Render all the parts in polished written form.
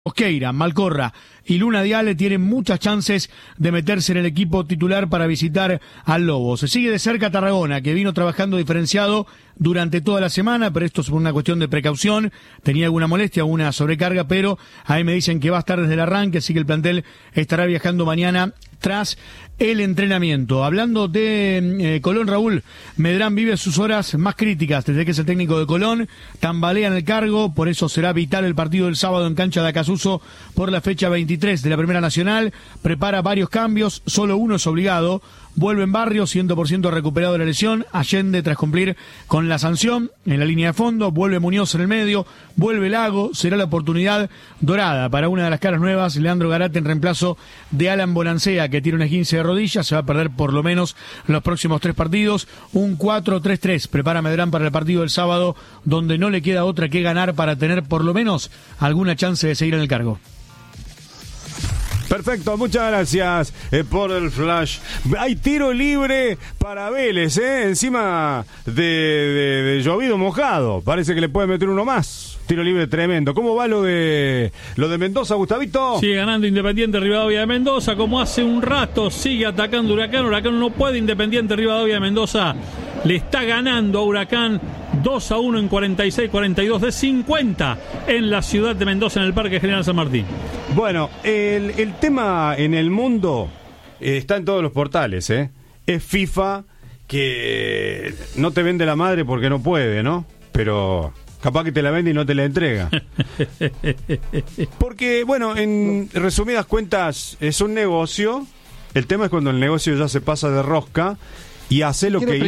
Mosqueira, Malcorra y Luna Diale tienen muchas chances de meterse en el equipo titular para visitar al Lobo. Se sigue de cerca Tarragona, que vino trabajando diferenciado durante toda la semana, pero esto es por una cuestión de precaución. Tenía alguna molestia, una sobrecarga, pero ahí me dicen que va a estar desde el arranque, así que el plantel estará viajando mañana tras el entrenamiento. Hablando de Colón, Raúl, Medrán vive sus horas más críticas desde que es el técnico de Colón, tambalea en el cargo, por eso será vital el partido del sábado en cancha de Acasuso por la fecha 23 de la Primera Nacional. Prepara varios cambios, solo uno es obligado. Vuelve en Barrios, 100% recuperado de la lesión. Allende tras cumplir con la sanción en la línea de fondo. Vuelve Muñoz en el medio. Vuelve Lago. Será la oportunidad dorada para una de las caras nuevas. Leandro Garate en reemplazo de Alan Bonancea, que tiene una esguince de rodilla. Se va a perder por lo menos los próximos 3 partidos. Un 4-3-3 prepara Medrán para el partido del sábado, donde no le queda otra que ganar para tener por lo menos alguna chance de seguir en el cargo. Perfecto, muchas gracias por el flash. Hay tiro libre para Vélez, encima de llovido mojado. Parece que le puede meter uno más. Tiro libre tremendo. ¿Cómo va lo de Mendoza, Gustavito? Sigue ganando Independiente Rivadavia de Mendoza, como hace un rato. Sigue atacando Huracán. Huracán no puede. Independiente Rivadavia de Mendoza le está ganando a Huracán 2-1 en 46-42 de 50 en la ciudad de Mendoza, en el Parque General San Martín. Bueno, el tema en el mundo está en todos los portales, Es FIFA, que no te vende la madre porque no puede, ¿no? Pero capaz que te la vende y no te la entrega. Porque, bueno, en resumidas cuentas, es un negocio. El tema es cuando el negocio ya se pasa de rosca y hace lo que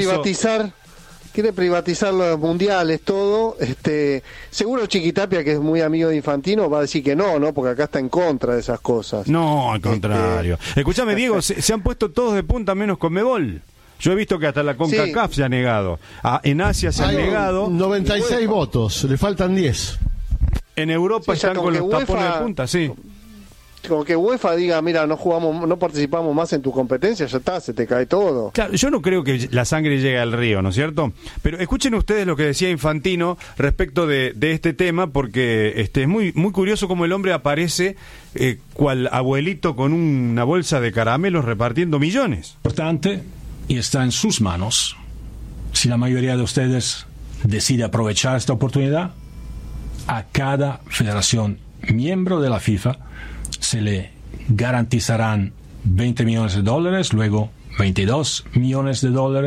quiere privatizar los mundiales, todo. Seguro Chiquitapia, que es muy amigo de Infantino, va a decir que no, porque acá está en contra de esas cosas. No, al contrario. Escúchame, Diego, se han puesto todos de punta menos Conmebol. Yo he visto que hasta la CONCACAF se ha negado. En Asia se han negado. 96 votos, le faltan 10. En Europa están con los tapones de punta, sí. Como que UEFA diga, mira, no participamos más en tu competencia, ya está, se te cae todo. Claro, yo no creo que la sangre llegue al río, ¿no es cierto? Pero escuchen ustedes lo que decía Infantino respecto de este tema, porque es muy, muy curioso cómo el hombre aparece cual abuelito con una bolsa de caramelos repartiendo millones. Importante, y está en sus manos. Si la mayoría de ustedes decide aprovechar esta oportunidad, a cada federación miembro de la FIFA se le garantizarán $20 millones, luego $22 millones,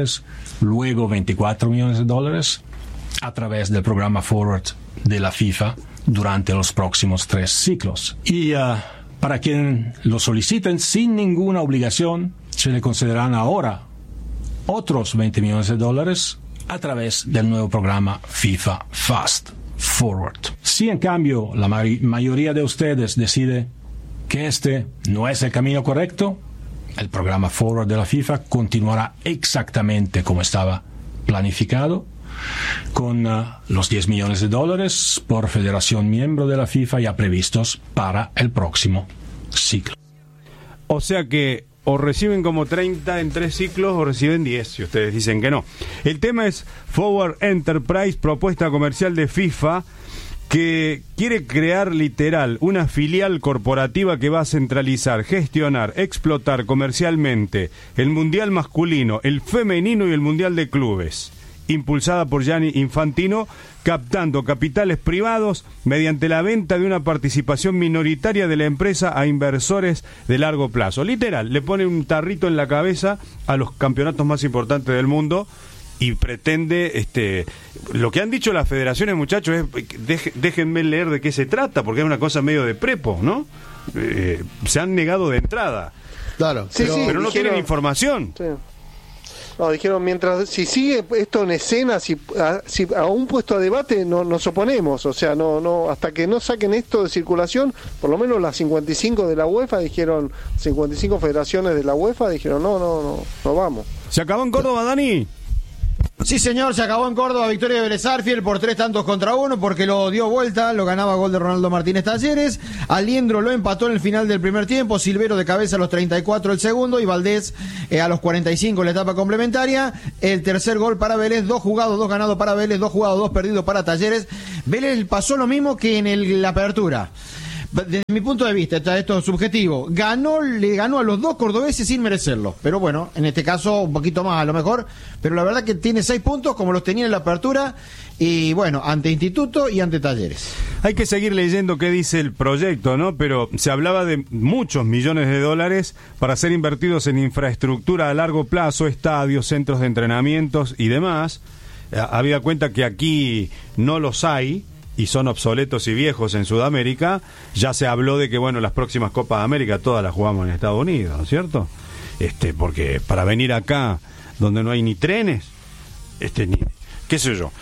luego $24 millones a través del programa Forward de la FIFA durante los próximos 3 ciclos. Y para quien lo soliciten sin ninguna obligación, se le concederán ahora otros $20 millones a través del nuevo programa FIFA Fast Forward. Si en cambio la mayoría de ustedes decide que este no es el camino correcto, el programa Forward de la FIFA continuará exactamente como estaba planificado, con los $10 millones por federación miembro de la FIFA ya previstos para el próximo ciclo. O sea que o reciben como 30 en 3 ciclos o reciben 10, si ustedes dicen que no. El tema es Forward Enterprise, propuesta comercial de FIFA, que quiere crear literal una filial corporativa que va a centralizar, gestionar, explotar comercialmente el Mundial masculino, el femenino y el Mundial de clubes, impulsada por Gianni Infantino, captando capitales privados mediante la venta de una participación minoritaria de la empresa a inversores de largo plazo. Literal, le pone un tarrito en la cabeza a los campeonatos más importantes del mundo y pretende, lo que han dicho las federaciones, muchachos, es déjenme leer de qué se trata, porque es una cosa medio de prepo, ¿no? Se han negado de entrada. Claro, pero no tienen información. Sí. No, dijeron, si sigue esto en escena, si a un puesto a debate nos oponemos, o sea, no hasta que no saquen esto de circulación, por lo menos las 55 de la UEFA dijeron, 55 federaciones de la UEFA dijeron, no vamos. ¿Se acabó en Córdoba, Dani? Sí, señor, se acabó en Córdoba, victoria de Vélez Sarsfield por 3-1 porque lo dio vuelta, lo ganaba gol de Ronaldo Martínez Talleres, Aliendro lo empató en el final del primer tiempo, Silvero de cabeza a los 34 el segundo y Valdés a los 45 en la etapa complementaria, el tercer gol para Vélez, 2 jugados, 2 ganados para Vélez, 2 jugados, 2 perdidos para Talleres. Vélez pasó lo mismo que en la apertura. desde mi punto de vista, esto es subjetivo, le ganó a los dos cordobeses sin merecerlo. Pero bueno, en este caso un poquito más a lo mejor, pero la verdad que tiene 6 puntos como los tenía en la apertura, y bueno, ante Instituto y ante Talleres. Hay que seguir leyendo qué dice el proyecto, ¿no? Pero se hablaba de muchos millones de dólares para ser invertidos en infraestructura a largo plazo, estadios, centros de entrenamientos y demás. Habida cuenta que aquí no los hay y son obsoletos y viejos en Sudamérica, ya se habló de que, bueno, las próximas Copas de América todas las jugamos en Estados Unidos, ¿no es cierto? Porque para venir acá, donde no hay ni trenes, ni qué sé yo.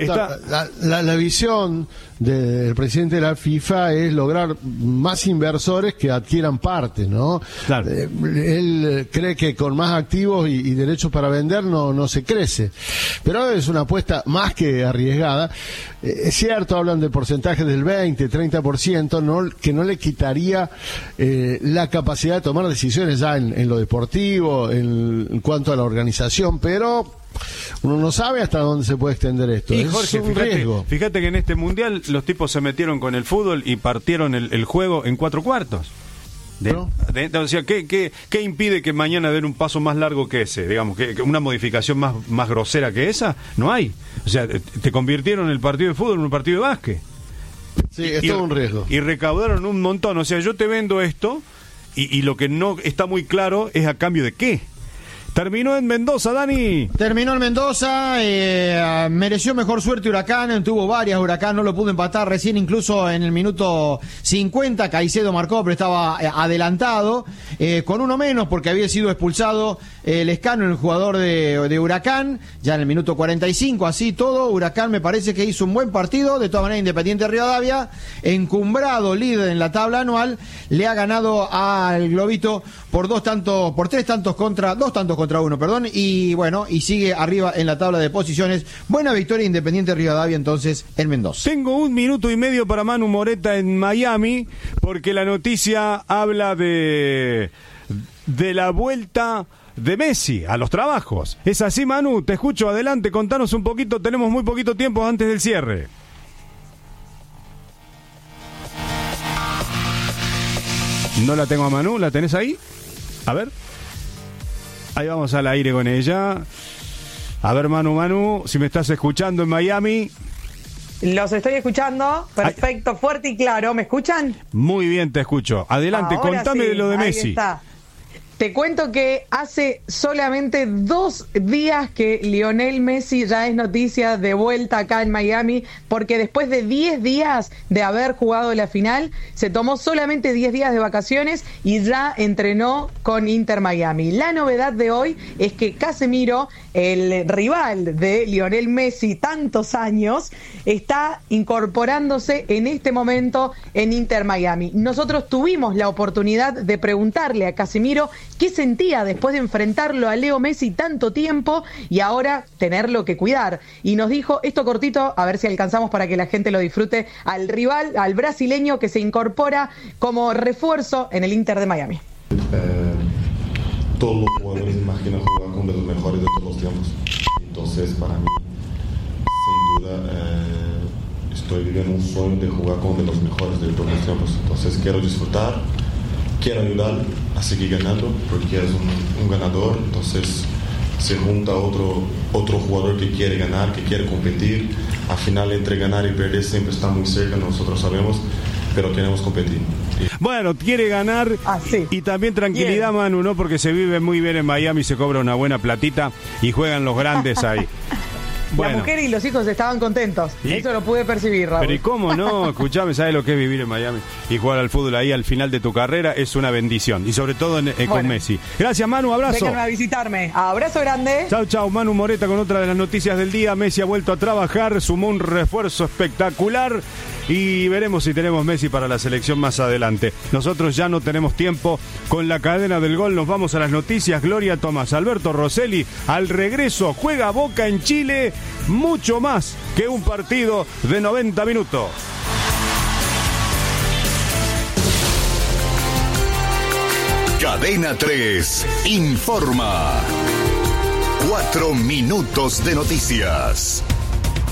La visión del presidente de la FIFA es lograr más inversores que adquieran partes, ¿no? Claro. Él cree que con más activos y derechos para vender no se crece. Pero es una apuesta más que arriesgada. Es cierto, hablan de porcentajes del 20, 30%, que no le quitaría la capacidad de tomar decisiones ya en lo deportivo, en cuanto a la organización, pero uno no sabe hasta dónde se puede extender esto. Y Jorge, es un riesgo. Fíjate que en este mundial los tipos se metieron con el fútbol y partieron el juego en 4 cuartos. O sea, ¿qué impide que mañana den un paso más largo que ese? Digamos, que una modificación más grosera que esa, no hay. O sea, te convirtieron el partido de fútbol en un partido de básquet. Sí, es todo un riesgo. Y recaudaron un montón. O sea, yo te vendo esto y lo que no está muy claro es a cambio de qué. Terminó en Mendoza, Dani. Terminó en Mendoza, mereció mejor suerte Huracán, tuvo varias Huracán, no lo pudo empatar recién, incluso en el minuto 50, Caicedo marcó, pero estaba adelantado, con uno menos porque había sido expulsado Lescano, el jugador de Huracán, ya en el minuto 45, así todo, Huracán me parece que hizo un buen partido, de todas maneras Independiente Rivadavia, encumbrado líder en la tabla anual, le ha ganado al Globito por 2 tantos contra uno, y bueno, y sigue arriba en la tabla de posiciones. Buena victoria Independiente Rivadavia entonces en Mendoza. Tengo 1 minuto y medio para Manu Moreta en Miami, porque la noticia habla de la vuelta de Messi a los trabajos. ¿Es así, Manu? Te escucho, adelante, contanos un poquito, tenemos muy poquito tiempo antes del cierre. No la tengo a Manu, ¿la tenés ahí? A ver. Ahí vamos al aire con ella. A ver, Manu, si me estás escuchando en Miami. Los estoy escuchando, perfecto, ay, fuerte y claro. ¿Me escuchan? Muy bien, te escucho. Adelante, ahora contame sí, de lo de Messi. Ahí está. Te cuento que hace solamente 2 días que Lionel Messi ya es noticia de vuelta acá en Miami, porque después de 10 días de haber jugado la final, se tomó solamente 10 días de vacaciones y ya entrenó con Inter Miami. La novedad de hoy es que Casemiro, el rival de Lionel Messi tantos años, está incorporándose en este momento en Inter Miami. Nosotros tuvimos la oportunidad de preguntarle a Casemiro qué sentía después de enfrentarlo a Leo Messi tanto tiempo y ahora tenerlo que cuidar. Y nos dijo esto cortito, a ver si alcanzamos para que la gente lo disfrute, al rival, al brasileño que se incorpora como refuerzo en el Inter de Miami. Todos los jugadores imaginan jugar con los mejores de todos los tiempos. Entonces, para mí, sin duda, estoy viviendo un sueño de jugar con de los mejores de todos los tiempos. Entonces, quiero disfrutar, quiero ayudar a seguir ganando, porque es un ganador. Entonces, se junta otro jugador que quiere ganar, que quiere competir. Al final, entre ganar y perder siempre está muy cerca, nosotros sabemos, pero queremos competir. Bueno, quiere ganar y también tranquilidad, bien. Manu, ¿no? Porque se vive muy bien en Miami, se cobra una buena platita y juegan los grandes ahí. Bueno. La mujer y los hijos estaban contentos. Eso lo pude percibir, Raúl. Pero ¿y cómo no? Escuchame, ¿sabes lo que es vivir en Miami? Y jugar al fútbol ahí al final de tu carrera es una bendición. Y sobre todo con Messi. Gracias, Manu, abrazo. Vengan a visitarme. Abrazo grande. Chau, Manu Moreta con otra de las noticias del día. Messi ha vuelto a trabajar, sumó un refuerzo espectacular y veremos si tenemos Messi para la selección más adelante. Nosotros ya no tenemos tiempo con la cadena del gol. Nos vamos a las noticias. Gloria Tomás, Alberto Rosselli, al regreso juega Boca en Chile. Mucho más que un partido de 90 minutos. Cadena 3 informa. 4 minutos de noticias.